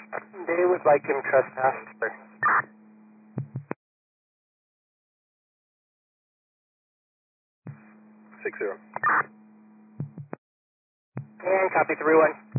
They would like him trespassed, sir. 6-0. And copy 3-1.